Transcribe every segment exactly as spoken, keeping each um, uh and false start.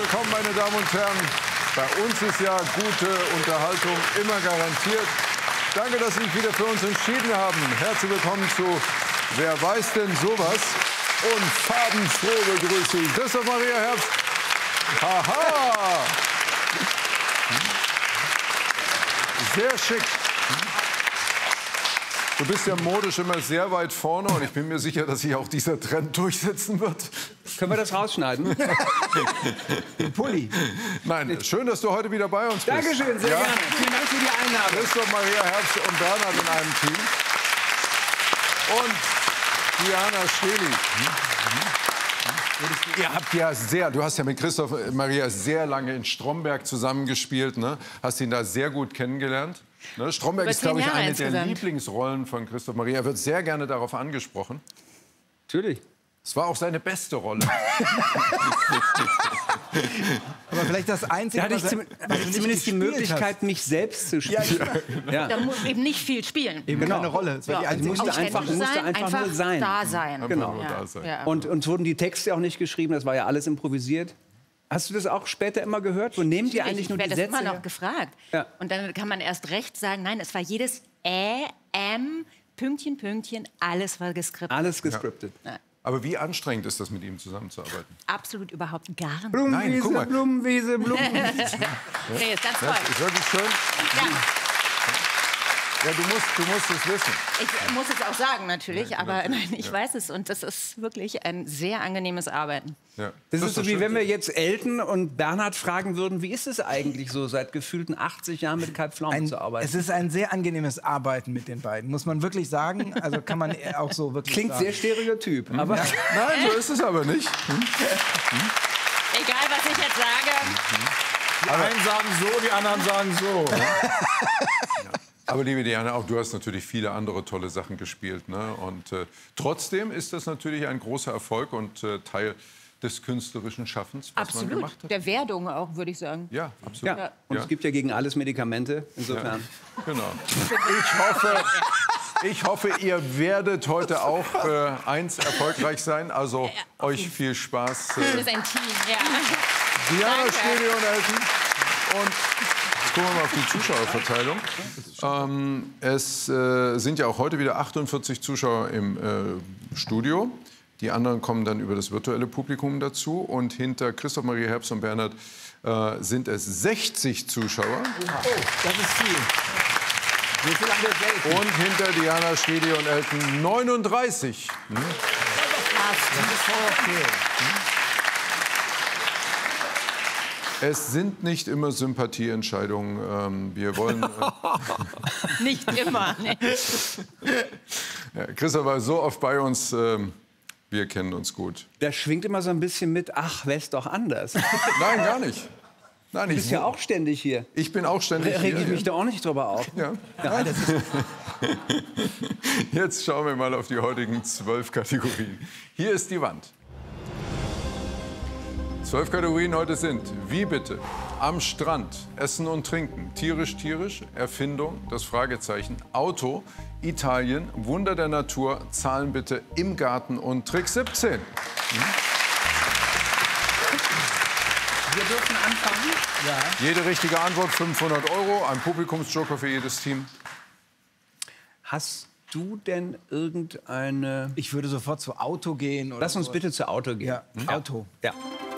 willkommen, meine Damen und Herren. Bei uns ist ja gute Unterhaltung immer garantiert. Danke, dass Sie sich wieder für uns entschieden haben. Herzlich willkommen zu Wer weiß denn sowas? Und farbenfroh begrüße ich Christoph Maria Herbst. Haha! Sehr schick. Du bist ja modisch immer sehr weit vorne und ich bin mir sicher, dass sich auch dieser Trend durchsetzen wird. Können wir das rausschneiden? Pulli. Nein, schön, dass du heute wieder bei uns bist. Dankeschön, sehr ja? gerne. Vielen Dank für die Einladung. Christoph Maria Herbst und Bernhard in einem Team. Und Diana Stehli. Ihr habt ja sehr, du hast ja mit Christoph Maria sehr lange in Stromberg zusammengespielt, ne? Hast ihn da sehr gut kennengelernt. Ne? Stromberg ist, glaube ich, eine der Lieblingsrollen von Christoph Maria. Er wird sehr gerne darauf angesprochen. Natürlich. Es war auch seine beste Rolle. Aber vielleicht das Einzige, da hatte ich zum, was zumindest die Möglichkeit, hast. mich selbst zu spielen. Ja, ja. Da muss eben nicht viel spielen. Eben genau. keine Rolle. Ja. Ich musste einfach, sein, musste einfach, einfach nur sein. Da sein. Genau. Ja. Da sein. Ja. Und uns wurden die Texte auch nicht geschrieben, das war ja alles improvisiert. Hast du das auch später immer gehört? Wo nehmt ihr eigentlich nur die Sätze? Ich werde das immer noch gefragt. Ja. Und dann kann man erst recht sagen, nein, es war jedes Ä, M, Pünktchen, Pünktchen, alles war geskriptet. Alles geskriptet. Ja. Aber wie anstrengend ist das, mit ihm zusammenzuarbeiten? Absolut überhaupt gar nicht. Blumenwiese, Nein, guck mal. Blumenwiese, Blumenwiese. Nee, ist ganz toll. Das ist wirklich schön. Ja. Ja, du musst, du musst es wissen. Ich muss es auch sagen, natürlich, Ja, aber natürlich. nein, ich Ja. weiß es. Und das ist wirklich ein sehr angenehmes Arbeiten. Ja. Das ist so, doch wie schön. wenn wir jetzt Elton und Bernhard fragen würden, wie ist es eigentlich so, seit gefühlten achtzig Jahren mit Kai Pflaume Ein, zu arbeiten? es ist ein sehr angenehmes Arbeiten mit den beiden, muss man wirklich sagen. Also kann man auch so wirklich Klingt sagen. sehr stereotyp, aber... Nein, so ist es aber nicht. Egal, was ich jetzt sage. Die einen sagen so, die anderen sagen so. Aber liebe Diana, auch du hast natürlich viele andere tolle Sachen gespielt. Ne? Und äh, trotzdem ist das natürlich ein großer Erfolg und äh, Teil des künstlerischen Schaffens, was man gemacht Absolut. hat. Der Werdung auch, würde ich sagen. Ja, absolut. Ja. Und Ja. es gibt ja gegen alles Medikamente, insofern. Genau. Ich hoffe, ich hoffe, ihr werdet heute auch äh, eins erfolgreich sein. Also euch viel Spaß. Wir Äh, sind ein Team, ja. Diana Danke. Stehli und Elton. Und gucken wir mal auf die Zuschauerverteilung. Ähm, es äh, sind ja auch heute wieder achtundvierzig Zuschauer im äh, Studio. Die anderen kommen dann über das virtuelle Publikum dazu. Und hinter Christoph Maria Herbst und Bernhard äh, sind es sechzig Zuschauer. Oh, das ist viel. So viel haben wir selten. Und hinter Diana Stehli und Elton neununddreißig. Hm? Das ist voll okay. Es sind nicht immer Sympathieentscheidungen. Ähm, wir wollen. Äh, Nicht immer. Nee. ja, Christoph war so oft bei uns. Ähm, wir kennen uns gut. Da schwingt immer so ein bisschen mit, ach, wär's doch anders. Du Nein, gar nicht. Nein, ich, bist ja auch ständig hier. ich bin auch ständig Reg ich hier. mich da auch nicht drüber auf. Ja. Nein, das ist Jetzt schauen wir mal auf die heutigen zwölf Kategorien. Hier ist die Wand. Zwölf Kategorien heute sind: Wie bitte? Am Strand, Essen und Trinken, tierisch, tierisch, Erfindung, das Fragezeichen, Auto, Italien, Wunder der Natur, Zahlen bitte im Garten und Trick siebzehn. Wir dürfen anfangen. Ja. Jede richtige Antwort fünfhundert Euro, ein Publikumsjoker für jedes Team. Hast du denn irgendeine... Ich würde sofort zu Auto gehen. Oder Lass uns sowas. bitte zu Auto gehen. Ja, Auto. Ja.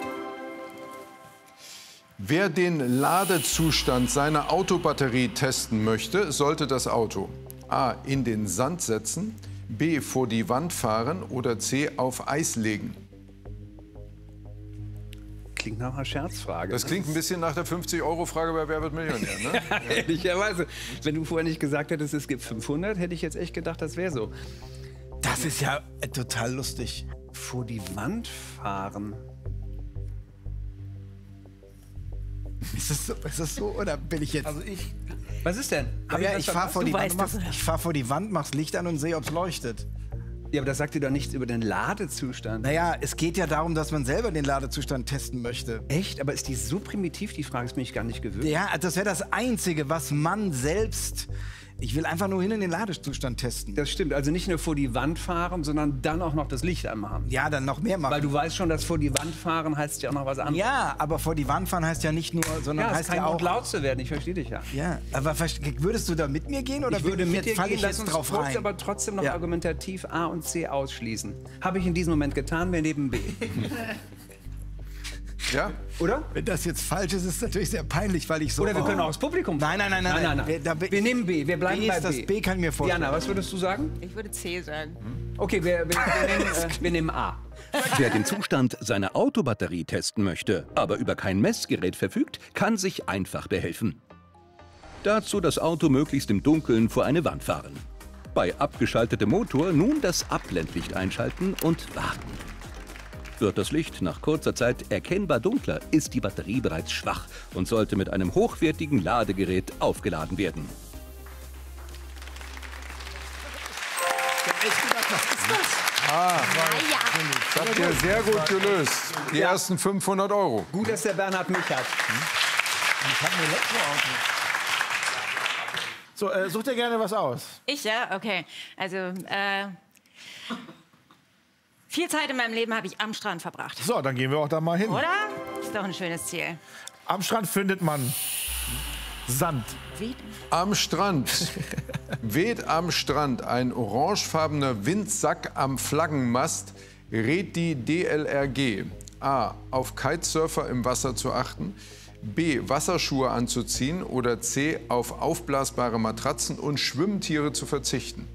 Wer den Ladezustand seiner Autobatterie testen möchte, sollte das Auto A. in den Sand setzen, B. vor die Wand fahren oder C. auf Eis legen. Klingt nach einer Scherzfrage. Das klingt ein bisschen nach der fünfzig-Euro-Frage bei Wer wird Millionär, ne? Ehrlicherweise. Wenn du vorher nicht gesagt hättest, es gibt fünfhundert, hätte ich jetzt echt gedacht, das wäre so. Das ist ja äh, total lustig. Vor die Wand fahren. Ist das so, ist das so oder bin ich jetzt... Also ich... Was ist denn? Hab ja, was ich fahre verpasst? vor, die Du Wand, weißt mach's- es. ich fahr vor die Wand, mach's Licht an und sehe, ob's leuchtet. Ja, aber das sagt dir doch nichts über den Ladezustand. Naja, es geht ja darum, dass man selber den Ladezustand testen möchte. Echt? Aber ist die so primitiv? Die Frage ist mir gar nicht gewöhnt. Ja, das wäre das Einzige, was man selbst Ich will einfach nur hin in den Ladezustand testen. Das stimmt. Also nicht nur vor die Wand fahren, sondern dann auch noch das Licht anmachen. Ja, dann noch mehr machen. Weil du weißt schon, dass vor die Wand fahren heißt ja auch noch was anderes. Ja, aber vor die Wand fahren heißt ja nicht nur, sondern Ja, es heißt ist kein ja Grund, auch... laut zu werden. Ich verstehe dich ja. Ja, aber verste- würdest du da mit mir gehen oder Ich würde bin mit dir falle gehen, ich lass jetzt uns drauf kurz, rein? aber trotzdem noch Ja. argumentativ A und C ausschließen. Habe ich in diesem Moment getan, wir nehmen B. Ja? Oder? Wenn das jetzt falsch ist, ist es natürlich sehr peinlich, weil ich so... Oder wir können oh. auch das Publikum Nein, nein, nein, nein. nein, nein, nein. Wir, da, Wir nehmen B, wir bleiben B bei ist das B. B, kann ich mir vorstellen. Diana, was würdest du sagen? Ich würde C sagen. Okay, wir, wir, wir, nehmen, äh, wir nehmen A. Wer den Zustand seiner Autobatterie testen möchte, aber über kein Messgerät verfügt, kann sich einfach behelfen. Dazu das Auto möglichst im Dunkeln vor eine Wand fahren. Bei abgeschaltetem Motor nun das Abblendlicht einschalten und warten. Wird das Licht nach kurzer Zeit erkennbar dunkler, ist die Batterie bereits schwach und sollte mit einem hochwertigen Ladegerät aufgeladen werden. Ah, Naja. das habt ihr sehr gut gelöst. Die ersten fünfhundert Euro. Gut, dass der Bernhard mich hat. So, äh, such dir gerne was aus. Ich, ja? Okay. Also, äh, viel Zeit in meinem Leben habe ich am Strand verbracht. So, dann gehen wir auch da mal hin. Oder? Ist doch ein schönes Ziel. Am Strand findet man Sand. Wie? Am Strand weht am Strand ein orangefarbener Windsack am Flaggenmast, rät die D L R G. A. Auf Kitesurfer im Wasser zu achten. B. Wasserschuhe anzuziehen. Oder C. Auf aufblasbare Matratzen und Schwimmtiere zu verzichten.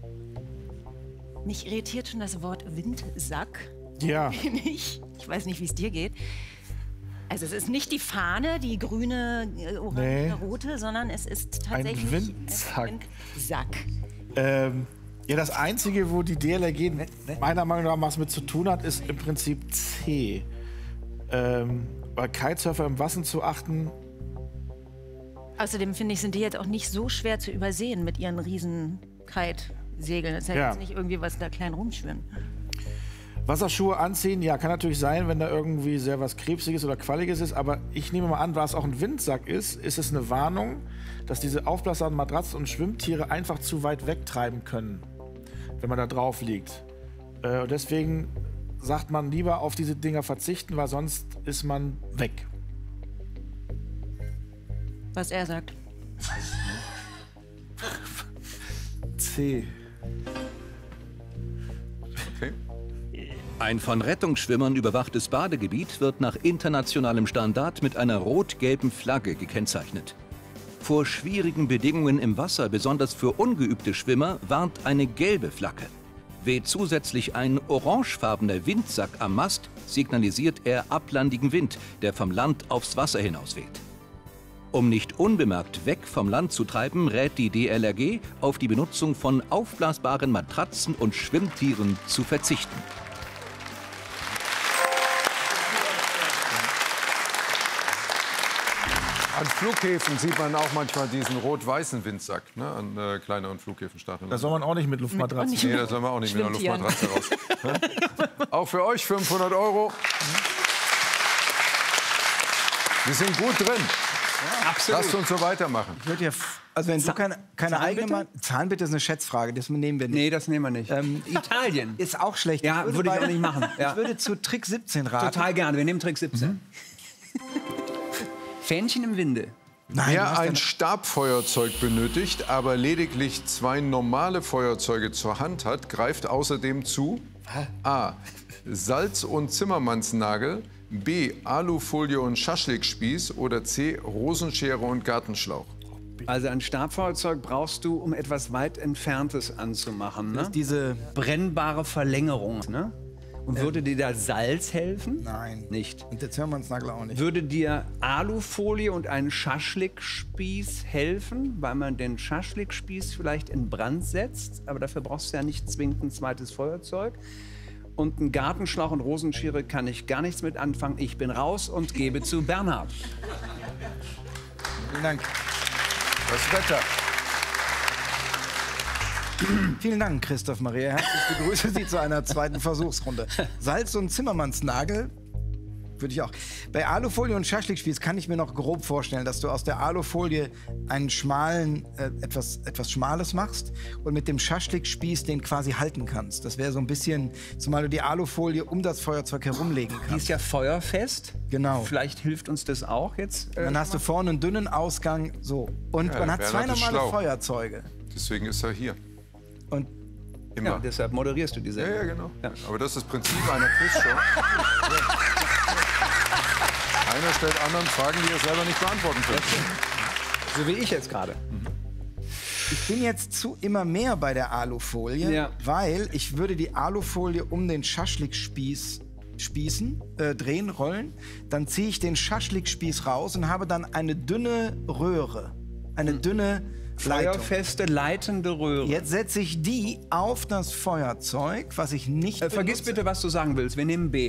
Mich irritiert schon das Wort Windsack. Ja. Ich, ich weiß nicht, wie es dir geht. Also es ist nicht die Fahne, die grüne, äh, orange, Nee. rote, sondern es ist tatsächlich Ein Windsack. ein Windsack. Ähm, ja, das Einzige, wo die D L R G meiner Meinung nach was mit zu tun hat, ist im Prinzip C. Ähm, bei Kitesurfer im Wasser zu achten. Außerdem finde ich, sind die jetzt auch nicht so schwer zu übersehen mit ihren riesen Kite-Segeln. Das ist ja, Ja. jetzt nicht irgendwie was da klein rumschwimmen. Wasserschuhe anziehen, ja, kann natürlich sein, wenn da irgendwie sehr was Krebsiges oder Qualliges ist. Aber ich nehme mal an, da es auch ein Windsack ist, ist es eine Warnung, dass diese aufblasbaren Matratzen und Schwimmtiere einfach zu weit wegtreiben können, wenn man da drauf liegt. Äh, und deswegen sagt man lieber auf diese Dinger verzichten, weil sonst ist man weg. Was er sagt. C. Okay. Ein von Rettungsschwimmern überwachtes Badegebiet wird nach internationalem Standard mit einer rot-gelben Flagge gekennzeichnet. Vor schwierigen Bedingungen im Wasser, besonders für ungeübte Schwimmer, warnt eine gelbe Flagge. Weht zusätzlich ein orangefarbener Windsack am Mast, signalisiert er ablandigen Wind, der vom Land aufs Wasser hinaus weht. Um nicht unbemerkt weg vom Land zu treiben, rät die D L R G, auf die Benutzung von aufblasbaren Matratzen und Schwimmtieren zu verzichten. An Flughäfen sieht man auch manchmal diesen rot-weißen Windsack, ne? An äh, kleineren Flughäfen starten. Da soll man auch nicht mit Luftmatratzen. Mit- Nee, da sollen wir auch nicht mit einer Schwimmtieren. Luftmatratze raus. Ne? Auch für euch fünfhundert Euro. Wir sind gut drin. Absolut. Lasst uns so weitermachen. Ich würde ja, f- also wenn du keine, keine eigene Meinung... Zahnbitte ist eine Schätzfrage, das nehmen wir nicht. Nee, das nehmen wir nicht. Ähm, Italien. Ist auch schlecht. Ja, würde ich bei- auch nicht machen. Ja. Ich würde zu Trick siebzehn raten. Total gerne. Wir nehmen Trick siebzehn. Fähnchen im Winde. Nein, du Wer hast ja ein noch- Stabfeuerzeug benötigt, aber lediglich zwei normale Feuerzeuge zur Hand hat, greift außerdem zu A. Salz- und Zimmermannsnagel, B. Alufolie und Schaschlikspieß oder C. Rosenschere und Gartenschlauch. Also ein Stabfeuerzeug brauchst du, um etwas weit Entferntes anzumachen. Ne? diese... Brennbare Verlängerung. Ne? Und würde dir da Salz helfen? Nein. Nicht. Und der Zimmermannsnagel auch nicht. Würde dir Alufolie und ein Schaschlikspieß helfen, weil man den Schaschlikspieß vielleicht in Brand setzt? Aber dafür brauchst du ja nicht zwingend ein zweites Feuerzeug. Und ein Gartenschlauch und Rosenschere kann ich gar nichts mit anfangen. Ich bin raus und gebe zu Bernhard. Vielen Dank. Das Wetter. Vielen Dank, Christoph Maria. Herzlich begrüße Sie zu einer zweiten Versuchsrunde. Salz- und Zimmermannsnagel würde ich auch. Bei Alufolie und Schaschlikspieß kann ich mir noch grob vorstellen, dass du aus der Alufolie einen schmalen, äh, etwas, etwas Schmales machst und mit dem Schaschlikspieß den quasi halten kannst. Das wäre so ein bisschen, zumal du die Alufolie um das Feuerzeug herumlegen kannst. Die ist ja feuerfest. Genau. Vielleicht hilft uns das auch jetzt. Äh, Dann hast du vorne einen dünnen Ausgang, so. Und Ja, man hat Bernhard zwei ist normale schlau. Feuerzeuge. Deswegen ist er hier. Und Immer. ja, deshalb moderierst du die Ja, Sendung. ja, genau. Ja. Aber das ist das Prinzip einer Quizshow. Einer stellt anderen Fragen, die er selber nicht beantworten kann. So wie ich jetzt gerade. ich bin jetzt zu immer mehr bei der Alufolie, Ja. weil ich würde die Alufolie um den Schaschlikspieß spießen, äh, drehen, rollen. Dann ziehe ich den Schaschlikspieß raus und habe dann eine dünne Röhre. Eine dünne Leitung. Feuerfeste, leitende Röhre. Jetzt setze ich die auf das Feuerzeug, was ich nicht Äh, vergiss benutze. bitte, was du sagen willst. Wir nehmen B.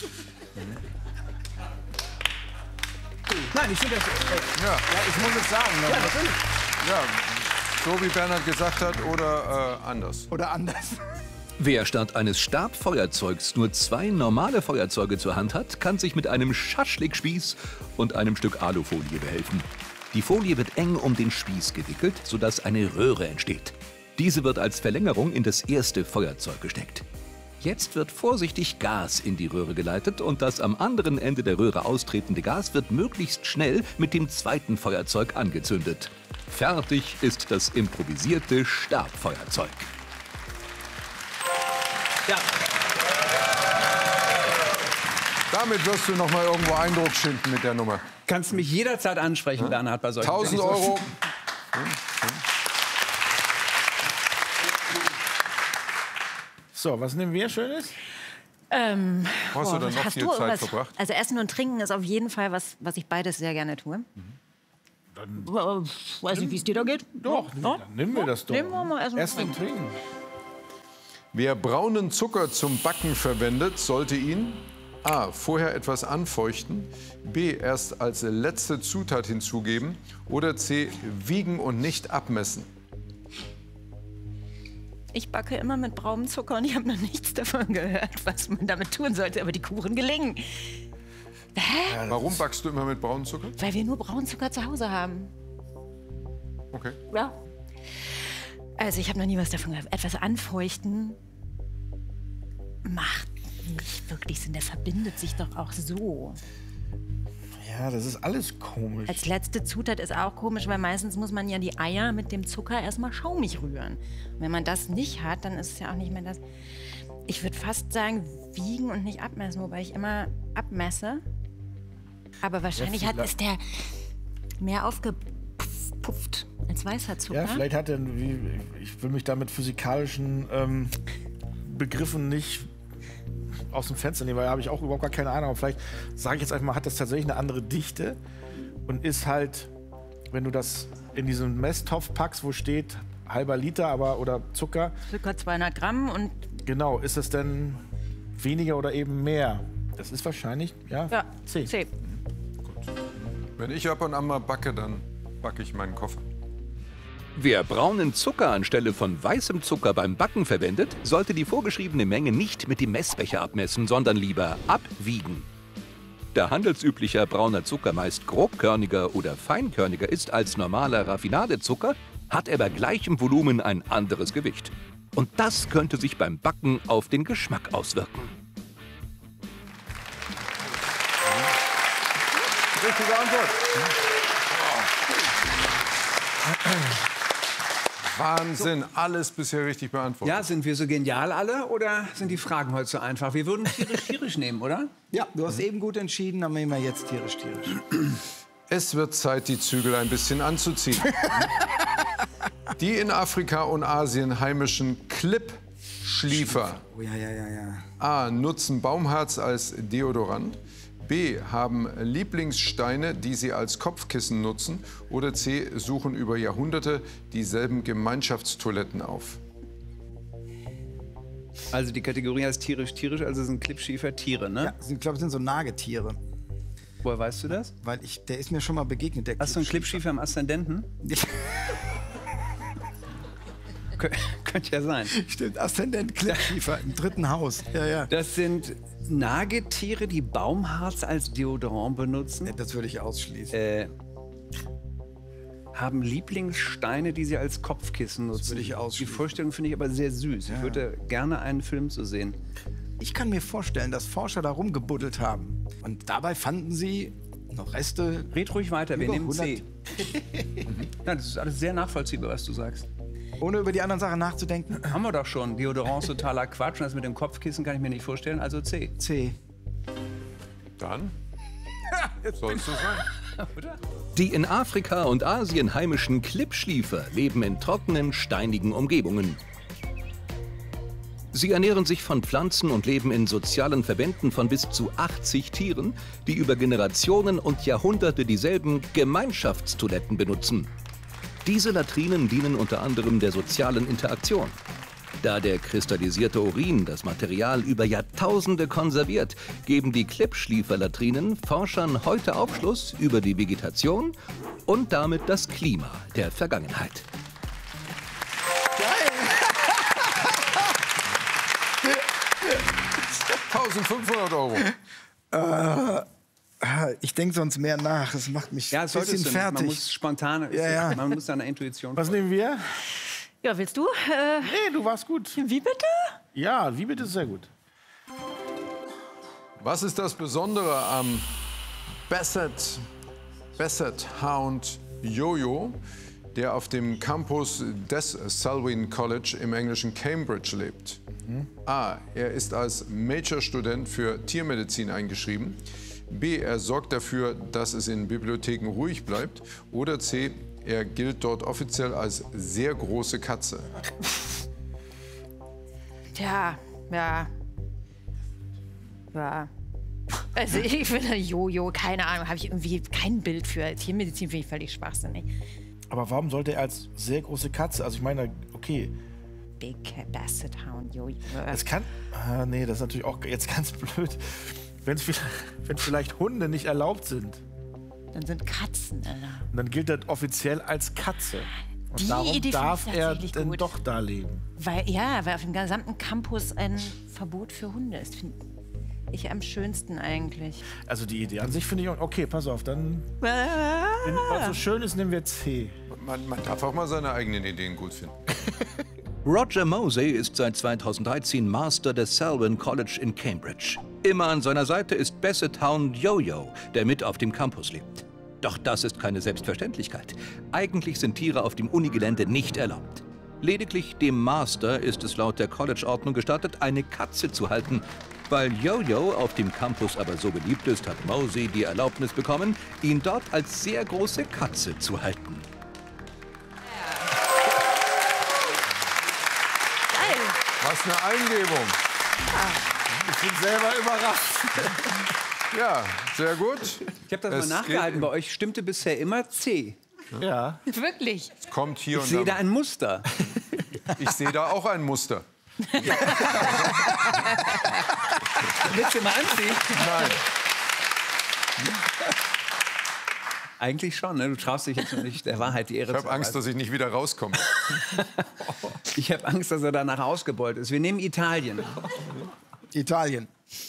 Nein, ich finde das... Äh, Ja, Ja, ich muss es sagen. Ne? ja, natürlich. ja. So wie Bernhard gesagt hat oder äh, anders. Oder anders. Wer statt eines Stabfeuerzeugs nur zwei normale Feuerzeuge zur Hand hat, kann sich mit einem Schaschlikspieß und einem Stück Alufolie behelfen. Die Folie wird eng um den Spieß gewickelt, sodass eine Röhre entsteht. Diese wird als Verlängerung in das erste Feuerzeug gesteckt. Jetzt wird vorsichtig Gas in die Röhre geleitet und das am anderen Ende der Röhre austretende Gas wird möglichst schnell mit dem zweiten Feuerzeug angezündet. Fertig ist das improvisierte Stabfeuerzeug. Ja. Damit wirst du noch mal irgendwo Eindruck schinden mit der Nummer. Kannst mich jederzeit ansprechen, Bernhard, bei solchen tausend Dingen. Euro. So, was nehmen wir Schönes? Ähm, Wo hast du dann noch hast viel du Zeit irgendwas? verbracht? Also Essen und Trinken ist auf jeden Fall was, was ich beides sehr gerne tue. Dann weiß nicht, wie es dir da geht. Doch, dann nehmen wir das doch. Nehmen wir mal Essen und Essen und Trinken. Wer braunen Zucker zum Backen verwendet, sollte ihn a. vorher etwas anfeuchten, b. erst als letzte Zutat hinzugeben oder c. wiegen und nicht abmessen. Ich backe immer mit braunem Zucker und ich habe noch nichts davon gehört, was man damit tun sollte. Aber die Kuchen gelingen. Hä? Warum backst du immer mit braunem Zucker? Weil wir nur braunen Zucker zu Hause haben. Okay. Ja. Also ich habe noch nie was davon gehört. Etwas anfeuchten macht nicht wirklich Sinn. Der verbindet sich doch auch so. Ja, das ist alles komisch. Als letzte Zutat ist auch komisch, weil meistens muss man ja die Eier mit dem Zucker erstmal schaumig rühren. Und wenn man das nicht hat, dann ist es ja auch nicht mehr das. Ich würde fast sagen, wiegen und nicht abmessen, wobei ich immer abmesse. Aber wahrscheinlich hat, ist der mehr aufgepufft als weißer Zucker. Ja, vielleicht hat er, wie, ich will mich da mit physikalischen ähm, Begriffen nicht aus dem Fenster nehmen, weil da habe ich auch überhaupt gar keine Ahnung. Aber vielleicht sage ich jetzt einfach mal, hat das tatsächlich eine andere Dichte und ist halt, wenn du das in diesen Messtopf packst, wo steht halber Liter, aber oder Zucker, Zucker zweihundert Gramm und genau, ist es denn weniger oder eben mehr? Das ist wahrscheinlich, ja, ja, C. C. Wenn ich ab und an mal backe, dann backe ich meinen Koffer. Wer braunen Zucker anstelle von weißem Zucker beim Backen verwendet, sollte die vorgeschriebene Menge nicht mit dem Messbecher abmessen, sondern lieber abwiegen. Da handelsüblicher brauner Zucker meist grobkörniger oder feinkörniger ist als normaler Raffinadezucker, hat er bei gleichem Volumen ein anderes Gewicht. Und das könnte sich beim Backen auf den Geschmack auswirken. Richtige Antwort. Wahnsinn, alles bisher richtig beantwortet. Ja, sind wir so genial alle oder sind die Fragen heute so einfach? Wir würden tierisch tierisch nehmen, oder? Ja, du hast eben gut entschieden, dann nehmen wir jetzt tierisch, tierisch. Es wird Zeit, die Zügel ein bisschen anzuziehen. Die in Afrika und Asien heimischen Klippschliefer Oh ja, ja, ja, ja. A. nutzen Baumharz als Deodorant, B. haben Lieblingssteine, die sie als Kopfkissen nutzen oder C. suchen über Jahrhunderte dieselben Gemeinschaftstoiletten auf. Also die Kategorie heißt tierisch tierisch, also sind Klippschiefer Tiere, ne? Ja, ich glaube, das sind so Nagetiere. Woher weißt du das? Weil ich, der ist mir schon mal begegnet, der Hast du einen Klippschiefer im Aszendenten? Kö- Könnte ja sein. Stimmt, Aszendent Klippschiefer im dritten Haus. Ja, ja. Das sind Nagetiere, die Baumharz als Deodorant benutzen, Das würde ich ausschließen. äh, haben Lieblingssteine, die sie als Kopfkissen nutzen. würde ich Die ausschließen. Vorstellung finde ich aber sehr süß. Ich würde gerne einen Film zu sehen. Ich kann mir vorstellen, dass Forscher da rumgebuddelt haben. Und dabei fanden sie noch Reste. Red ruhig weiter, wir Über nehmen C. Ja, das ist alles sehr nachvollziehbar, was du sagst. Ohne über die anderen Sachen nachzudenken. Haben wir doch schon. Deodorant ist totaler Quatsch. Und das mit dem Kopfkissen kann ich mir nicht vorstellen. Also C. C. Dann soll es so sein. Die in Afrika und Asien heimischen Klippschliefer leben in trockenen, steinigen Umgebungen. Sie ernähren sich von Pflanzen und leben in sozialen Verbänden von bis zu achtzig Tieren, die über Generationen und Jahrhunderte dieselben Gemeinschaftstoiletten benutzen. Diese Latrinen dienen unter anderem der sozialen Interaktion. Da der kristallisierte Urin das Material über Jahrtausende konserviert, geben die Klippschlieferlatrinen Forschern heute Aufschluss über die Vegetation und damit das Klima der Vergangenheit. eintausendfünfhundert Euro. Ich denke sonst mehr nach. Das macht mich Ja, ein das solltest bisschen du nicht. Man fertig. muss spontan, Ja, ja. man muss seiner Intuition Was folgen. nehmen wir? Ja, willst du? Äh, Nee, du warst gut. wie bitte? Ja, wie bitte, sehr gut. Was ist das Besondere am Basset, Basset Hound Jojo, der auf dem Campus des Selwyn College im englischen Cambridge lebt? A. Er ist als Major-Student für Tiermedizin eingeschrieben. B. Er sorgt dafür, dass es in Bibliotheken ruhig bleibt. Oder C. Er gilt dort offiziell als sehr große Katze. Tja, ja. Ja. Also ich finde Jojo, keine Ahnung, habe ich irgendwie kein Bild für. Tiermedizin finde ich völlig schwachsinnig. Aber warum sollte er als sehr große Katze, also ich meine, okay, Big Basset Hound Jojo. es kann, ah, nee, das ist natürlich auch jetzt ganz blöd, wenn es vielleicht, wenn vielleicht Hunde nicht erlaubt sind, Dann sind Katzen, Alter. und dann gilt er offiziell als Katze. Und Die darum Idee finde darf ich er tatsächlich denn gut. doch da leben. Weil, ja, weil auf dem gesamten Campus ein Verbot für Hunde ist. Finde ich am schönsten eigentlich. Also die Idee an sich finde ich auch, okay, pass auf, dann, Ah. was so schön ist, nehmen wir C. Man, man darf auch mal seine eigenen Ideen gut finden. Roger Mosey ist seit zweitausenddreizehn Master des Selwyn College in Cambridge. Immer an seiner Seite ist Basset Hound Jojo, der mit auf dem Campus lebt. Doch das ist keine Selbstverständlichkeit. Eigentlich sind Tiere auf dem Unigelände nicht erlaubt. Lediglich dem Master ist es laut der College-Ordnung gestattet, eine Katze zu halten. Weil Jojo auf dem Campus aber so beliebt ist, hat Mosey die Erlaubnis bekommen, ihn dort als sehr große Katze zu halten. Geil. Was eine Eingebung. Ich bin selber überrascht. Ja, sehr gut. Ich habe das Es mal nachgehalten. geht- Bei euch stimmte bisher immer C. Ja. Wirklich. Kommt hier Ich und sehe da da. ein Muster. Ich sehe da auch ein Muster. Willst du mal anziehen? Nein. Eigentlich schon, ne? Du traust dich jetzt noch nicht der Wahrheit die Ehre Ich zu habe Angst, erweisen. dass ich nicht wieder rauskomme. Ich habe Angst, dass er danach ausgebeult ist. Wir nehmen Italien. Italien.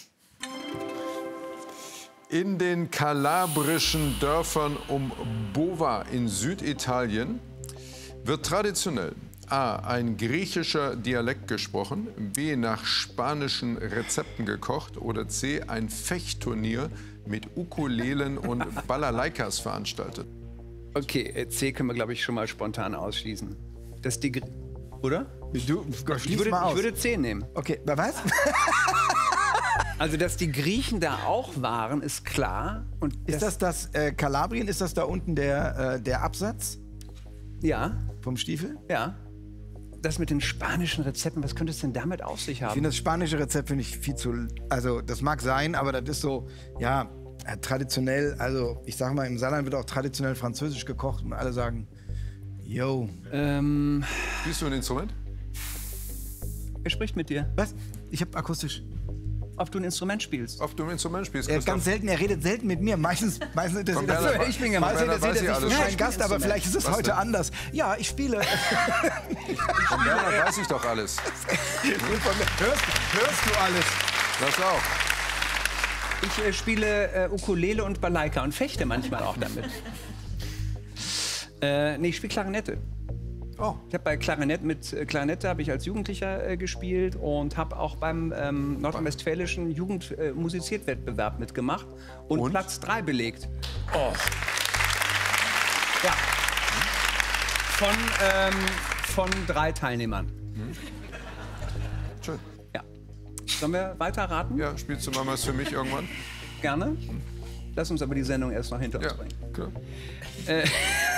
In den kalabrischen Dörfern um Bova in Süditalien wird traditionell A. ein griechischer Dialekt gesprochen, B. nach spanischen Rezepten gekocht oder C. ein Fechtturnier mit Ukulelen und Balalaikas veranstaltet. Okay, äh, C können wir, glaube ich, schon mal spontan ausschließen. Das die Gr- Oder? Du, Ich schließ würde, mal aus. ich würde C nehmen. Okay, wer weiß? Also, dass die Griechen da auch waren, ist klar. Und Ist das das äh, Kalabrien? Ist das da unten der, äh, der Absatz Ja, vom Stiefel? ja. Das mit den spanischen Rezepten, was könnte es denn damit auf sich Ich haben? finde das spanische Rezept finde ich viel zu. Also das mag sein, aber das ist so, ja, äh, traditionell. Also ich sage mal, im Saarland wird auch traditionell französisch gekocht und alle sagen, yo. Ähm, Spielst du ein Instrument? wer spricht mit dir? Was? Ich habe akustisch. Ob du ein Instrument spielst? Ob du ein Instrument spielst, Er, Christoph? ganz selten, er redet selten mit mir. Meistens, meistens interessiert Von er Werner- sich. ich bin gemeint. Meistens Werner weiß interessiert er ich sich für alles. meinen Gast, aber vielleicht ist es Was heute denn? anders. Ja, ich spiele. Von Werner weiß ich doch alles. hörst, hörst du alles? Das auch. Ich äh, spiele äh, Ukulele und Balaika und fechte manchmal auch damit. äh, nee, ich spiele Klarinette. Oh. Ich habe bei Klarinette mit äh, Klarinette habe ich als Jugendlicher äh, gespielt und habe auch beim ähm, nordrhein-westfälischen Jugendmusizierwettbewerb äh, mitgemacht und, und Platz drei belegt. Oh. Ja. Von, ähm, von drei Teilnehmern. Hm. Schön. Ja. Sollen wir weiter raten? Ja, spielst du mal was für mich irgendwann? Gerne. Lass uns aber die Sendung erst noch hinter uns Ja, bringen. klar. Äh,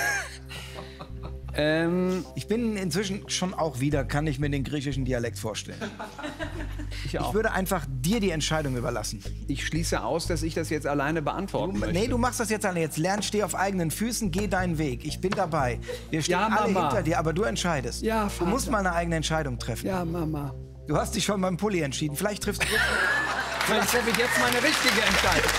ähm, Ich bin inzwischen schon auch wieder, kann ich mir den griechischen Dialekt vorstellen. ich auch. Ich würde einfach dir die Entscheidung überlassen. Ich schließe aus, dass ich das jetzt alleine beantworten Du, möchte. nee, du machst das jetzt alle. Jetzt lern, steh auf eigenen Füßen, geh deinen Weg. Ich bin dabei. Wir stehen Ja, alle Mama. hinter dir, aber du entscheidest. Ja, du Vater. musst mal eine eigene Entscheidung treffen. Ja, Mama. Du hast dich schon beim Pulli entschieden. Vielleicht triffst du jetzt... Vielleicht treffe ich jetzt meine richtige Entscheidung.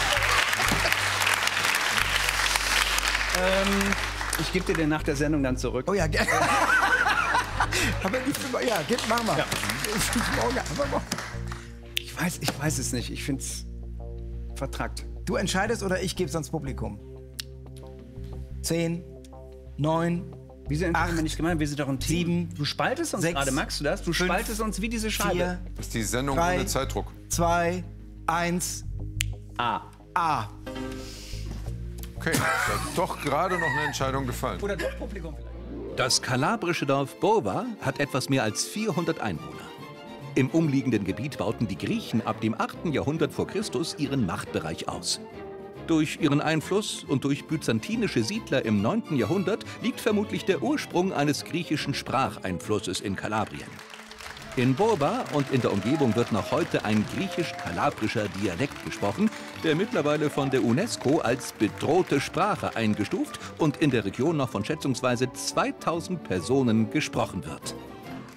ähm, ich gebe dir den nach der Sendung dann zurück. Oh ja, gerne. Aber nicht für... Ja, gib, mach mal. Ja. Morgen, aber morgen. Ich weiß, ich weiß es nicht. Ich finde es vertrackt. Du entscheidest oder ich gebe es ans Publikum. Zehn, neun, Wieso entscheiden wir Acht, nicht gemeinsam? Wir sind doch ein Team. sieben, Du spaltest uns sechs, gerade, magst du das? Du fünf, spaltest uns wie diese Scheibe. vier, Das ist die Sendung Drei. ohne Zeitdruck. zwei, eins, A. A. Okay, da hat doch gerade noch eine Entscheidung gefallen. Oder doch Publikum vielleicht. Das kalabrische Dorf Bova hat etwas mehr als vierhundert Einwohner. Im umliegenden Gebiet bauten die Griechen ab dem achten Jahrhundert vor Christus ihren Machtbereich aus. Durch ihren Einfluss und durch byzantinische Siedler im neunten Jahrhundert liegt vermutlich der Ursprung eines griechischen Spracheinflusses in Kalabrien. In Bova und in der Umgebung wird noch heute ein griechisch-kalabrischer Dialekt gesprochen, der mittlerweile von der UNESCO als bedrohte Sprache eingestuft und in der Region noch von schätzungsweise zweitausend Personen gesprochen wird.